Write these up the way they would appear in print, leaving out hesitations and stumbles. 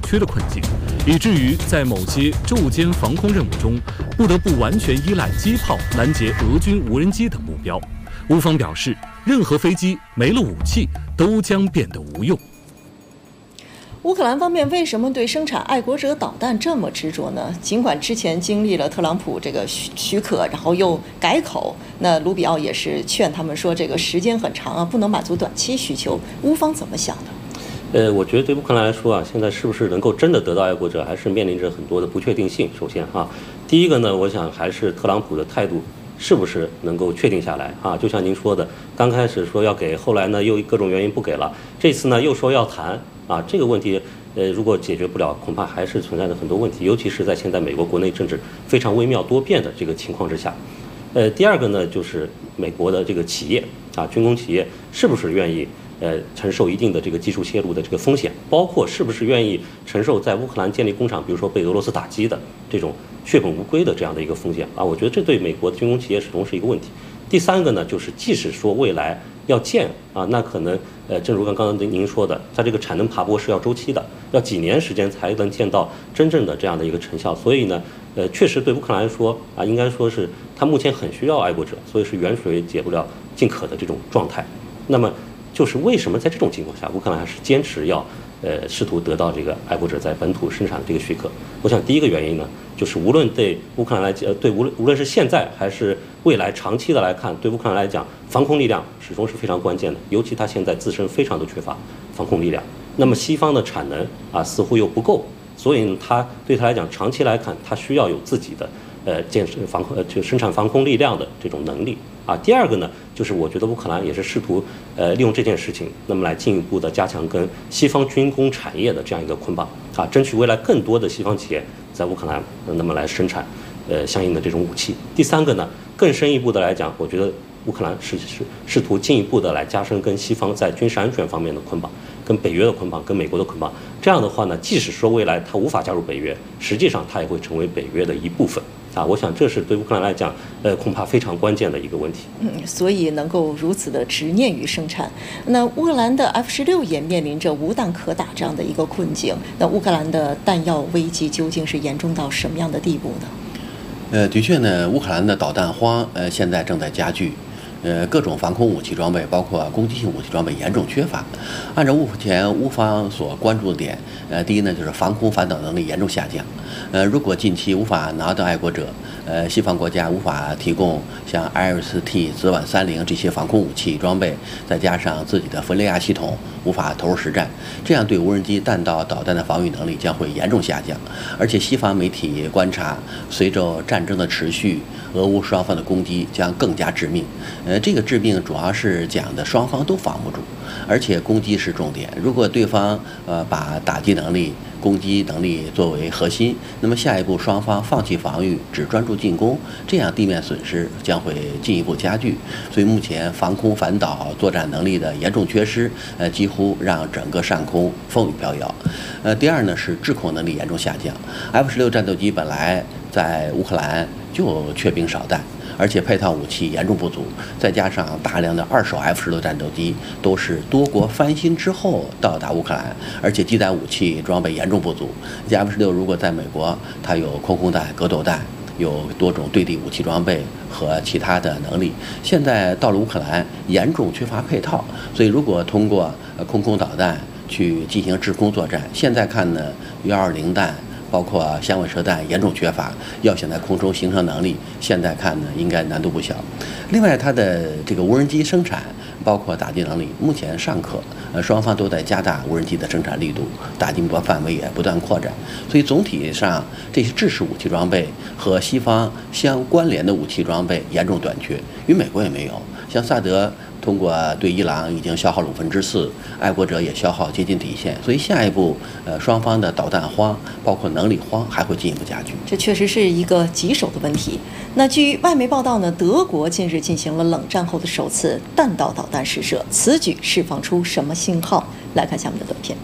缺的困境，以至于在某些昼间防空任务中，不得不完全依赖机炮拦截俄军无人机等目标。乌方表示，任何飞机没了武器都将变得无用。 乌克兰方面为什么对生产爱国者导弹这么执着呢？尽管之前经历了特朗普这个许可，然后又改口，那卢比奥也是劝他们说这个时间很长啊，不能满足短期需求。乌方怎么想的？ 我觉得对乌克兰来说啊，现在是不是能够真的得到爱国者，还是面临着很多的不确定性。首先第一个呢，我想还是特朗普的态度是不是能够确定下来就像您说的，刚开始说要给，后来呢又各种原因不给了，这次呢又说要谈这个问题如果解决不了，恐怕还是存在着很多问题，尤其是在现在美国国内政治非常微妙多变的这个情况之下。第二个呢，就是美国的这个企业军工企业是不是愿意承受一定的这个技术泄露的这个风险，包括是不是愿意承受在乌克兰建立工厂，比如说被俄罗斯打击的这种血本无归的这样的一个风险我觉得这对美国的军工企业始终是一个问题。第三个呢，就是即使说未来要建那可能正如刚刚您说的，它这个产能爬坡是要周期的，要几年时间才能见到真正的这样的一个成效。所以呢确实对乌克兰来说应该说是它目前很需要爱国者，所以是远水解不了近渴的这种状态。那么就是为什么在这种情况下，乌克兰还是坚持要试图得到这个爱国者在本土生产的这个许可？我想第一个原因呢，就是无论对乌克兰来讲，无论是现在还是未来长期的来看，对乌克兰来讲，防空力量始终是非常关键的，尤其它现在自身非常的缺乏防空力量。那么西方的产能似乎又不够，所以它对它来讲，长期来看，它需要有自己的生产防空力量的这种能力第二个呢，就是我觉得乌克兰也是试图利用这件事情，那么来进一步的加强跟西方军工产业的这样一个捆绑争取未来更多的西方企业在乌克兰那么来生产相应的这种武器。第三个呢，更深一步的来讲，我觉得乌克兰是试图进一步的来加深跟西方在军事安全方面的捆绑，跟北约的捆绑，跟美国的捆绑。这样的话呢，即使说未来它无法加入北约，实际上它也会成为北约的一部分我想这是对乌克兰来讲恐怕非常关键的一个问题。 所以能够如此的执念于生产。那乌克兰的 F-16也面临着无弹可打这样的一个困境。那乌克兰的弹药危机究竟是严重到什么样的地步呢？ 的确呢，乌克兰的导弹荒现在正在加剧。各种防空武器装备，包括攻击性武器装备严重缺乏。按照目前乌方所关注的点，第一呢就是防空反导能力严重下降。如果近期无法拿到爱国者，西方国家无法提供像 IRIS-T、紫菀30这些防空武器装备，再加上自己的弗雷亚系统无法投入实战，这样对无人机、弹道、导弹的防御能力将会严重下降。而且西方媒体观察，随着战争的持续，俄乌双方的攻击将更加致命。这个致命主要是讲的双方都防不住，而且攻击是重点。如果对方把打击能力、攻击能力作为核心，那么下一步双方放弃防御，只专注进攻，这样地面损失将会进一步加剧。所以目前防空反导作战能力的严重缺失，几乎让整个上空风雨飘摇。第二呢是制空能力严重下降。F-16战斗机本来在乌克兰就缺兵少弹，而且配套武器严重不足，再加上大量的二手 F-16战斗机都是多国翻新之后到达乌克兰，而且机载武器装备严重不足。F-16如果在美国，它有空空弹、格斗弹，有多种对地武器装备和其他的能力，现在到了乌克兰严重缺乏配套，所以如果通过空空导弹去进行制空作战，现在看呢120弹包括响尾蛇弹严重缺乏，要想在空中形成能力，现在看呢应该难度不小。另外它的这个无人机生产包括打击能力目前尚可，双方都在加大无人机的生产力度，打击目标范围也不断扩展，所以总体上这些制式武器装备和西方相关联的武器装备严重短缺，与美国也没有。像萨德通过对伊朗已经消耗了4%，爱国者也消耗接近底线，所以下一步双方的导弹荒包括能力荒还会进一步加剧。 这确实是一个棘手的问题。那据外媒报道呢，德国近日进行了冷战后的首次弹道导弹试射，此举释放出什么信号？来看下面的短片。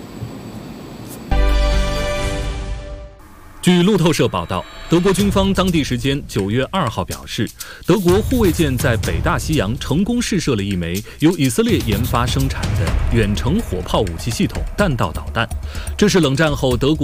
据路透社报道，德国军方当地时间9月2号表示，德国护卫舰在北大西洋成功试射了一枚由以色列研发生产的远程火炮武器系统弹道导弹，这是冷战后德国